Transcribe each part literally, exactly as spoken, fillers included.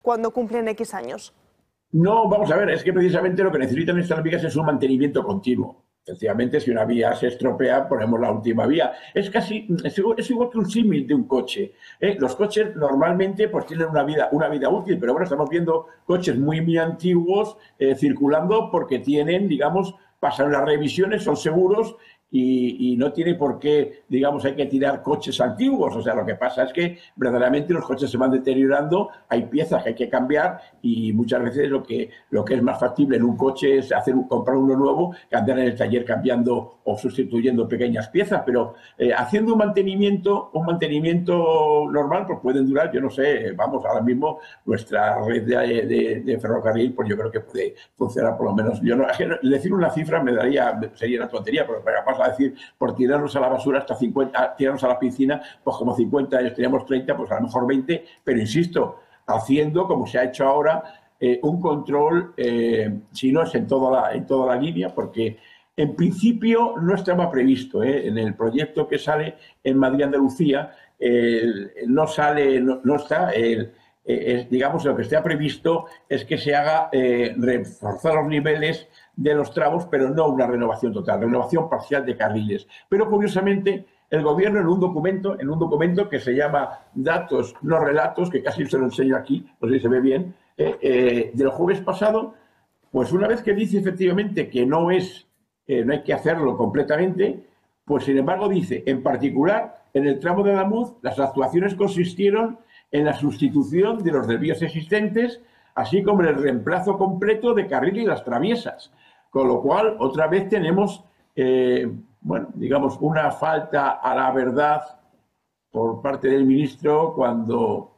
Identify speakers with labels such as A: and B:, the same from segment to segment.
A: cuando cumplen X años.
B: No, vamos a ver, es que precisamente lo que necesitan estas vías es un mantenimiento continuo. Sencillamente, si una vía se estropea, ponemos la última vía. Es casi, es igual, es igual que un símil de un coche. ¿eh? Los coches normalmente pues tienen una vida, una vida útil, pero bueno, estamos viendo coches muy, muy antiguos eh, circulando porque tienen, digamos, pasan las revisiones, son seguros y, y no tiene por qué, digamos, hay que tirar coches antiguos. O sea, lo que pasa es que verdaderamente los coches se van deteriorando, hay piezas que hay que cambiar y muchas veces lo que, lo que es más factible en un coche es hacer comprar uno nuevo que andar en el taller cambiando o sustituyendo pequeñas piezas. Pero eh, haciendo un mantenimiento, un mantenimiento normal, pues pueden durar, yo no sé, vamos, ahora mismo nuestra red de, de, de ferrocarril, pues yo creo que puede funcionar por lo menos. Yo no, decir una cifra me daría, sería una tontería, pero capaz a decir, por tirarnos a la basura hasta cincuenta, tirarnos a la piscina, pues como cincuenta años, teníamos treinta, pues a lo mejor veinte, pero insisto, haciendo, como se ha hecho ahora, eh, un control, eh, si no es en toda la, en toda la línea, porque en principio no estaba previsto, ¿eh? En el proyecto que sale en Madrid-Andalucía, eh, no sale, no, no está, el, eh, digamos, lo que está previsto es que se haga eh, reforzar los niveles de los tramos, pero no una renovación total, renovación parcial de carriles. Pero curiosamente, el gobierno en un documento, en un documento que se llama Datos no relatos, que casi se lo enseño aquí, no sé si se ve bien, eh, eh, del jueves pasado, pues una vez que dice efectivamente que no es, eh, no hay que hacerlo completamente, pues sin embargo dice, en particular, en el tramo de Adamuz, las actuaciones consistieron en la sustitución de los desvíos existentes, así como en el reemplazo completo de carril y las traviesas. Con lo cual, otra vez tenemos, eh, bueno, digamos, una falta a la verdad por parte del ministro cuando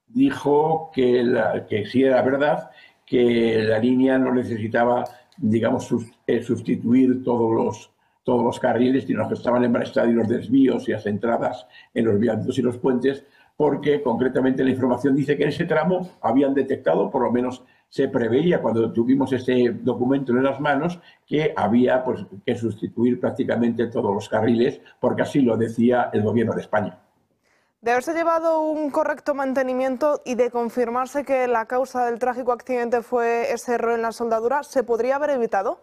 B: dijo que, la, que sí era verdad, que la línea no necesitaba, digamos, sus, eh, sustituir todos los, todos los carriles, sino que estaban en mal estado y los desvíos y las entradas en los viaductos y los puentes, porque concretamente la información dice que en ese tramo habían detectado, por lo menos se preveía cuando tuvimos este documento en las manos, que había pues, que sustituir prácticamente todos los carriles, porque así lo decía el gobierno de España.
A: De haberse llevado un correcto mantenimiento y de confirmarse que la causa del trágico accidente fue ese error en la soldadura, ¿se podría haber evitado?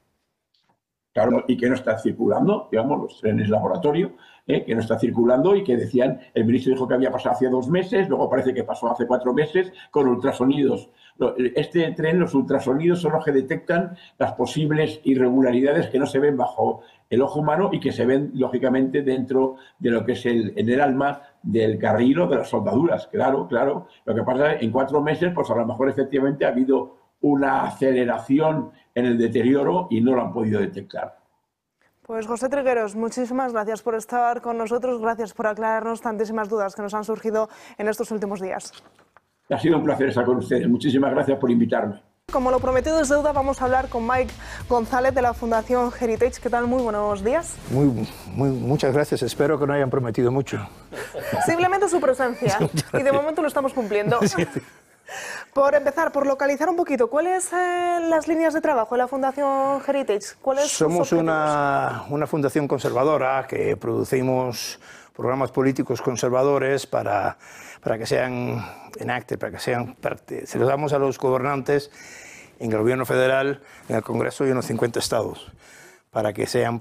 B: Claro, y que no está circulando, digamos, los trenes laboratorio, eh, que no está circulando y que decían, el ministro dijo que había pasado hace dos meses, luego parece que pasó hace cuatro meses con ultrasonidos. Este tren, los ultrasonidos son los que detectan las posibles irregularidades que no se ven bajo el ojo humano y que se ven, lógicamente, dentro de lo que es el, en el alma del carril o de las soldaduras. Claro, claro. Lo que pasa es que en cuatro meses, pues a lo mejor efectivamente ha habido una aceleración en el deterioro y no lo han podido detectar.
A: Pues José Trigueros, muchísimas gracias por estar con nosotros, gracias por aclararnos tantísimas dudas que nos han surgido en estos últimos días.
B: Ha sido un placer estar con ustedes. Muchísimas gracias por invitarme.
A: Como lo prometido es deuda, vamos a hablar con Mike González de la Fundación Heritage. ¿Qué tal? Muy buenos días.
C: Muy, muy, muchas gracias. Espero que no hayan prometido mucho.
A: Simplemente su presencia. Y de momento lo estamos cumpliendo. Sí. Por empezar, por localizar un poquito, ¿cuáles son eh, las líneas de trabajo de la Fundación Heritage? ¿Cuáles
C: Somos una, una fundación conservadora que producimos programas políticos conservadores para, para que sean enacted, para que sean parte. Se los damos a los gobernantes en el gobierno federal, en el Congreso y en los cincuenta estados, para que sean,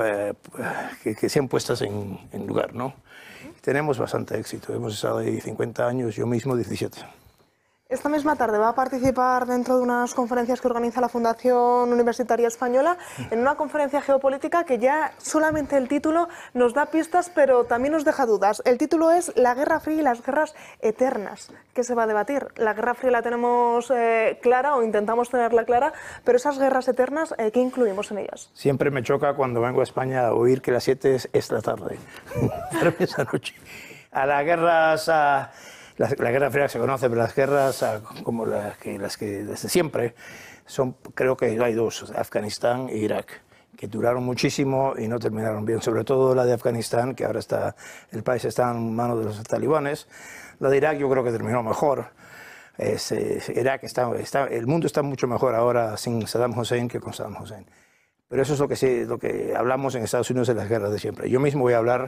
C: que, que sean puestas en, en lugar, ¿no? Tenemos bastante éxito. Hemos estado ahí cincuenta años, yo mismo diecisiete.
A: Esta misma tarde va a participar dentro de unas conferencias que organiza la Fundación Universitaria Española en una conferencia geopolítica que ya solamente el título nos da pistas, pero también nos deja dudas. El título es La Guerra Fría y las guerras eternas. ¿Qué se va a debatir? La Guerra Fría la tenemos eh, clara o intentamos tenerla clara, pero esas guerras eternas, eh, ¿qué incluimos en ellas?
C: Siempre me choca cuando vengo a España a oír que las siete es esta tarde, para esa noche. A las guerras... A... La, la Guerra Fría se conoce, pero las guerras como las que, las que desde siempre son, creo que hay dos, Afganistán e Irak, que duraron muchísimo y no terminaron bien, sobre todo la de Afganistán, que ahora está, el país está en manos de los talibanes. La de Irak yo creo que terminó mejor. Es, es, Irak está, está, el mundo está mucho mejor ahora sin Saddam Hussein que con Saddam Hussein. Pero eso es lo que, sí, lo que hablamos en Estados Unidos de las guerras de siempre. Yo mismo voy a hablar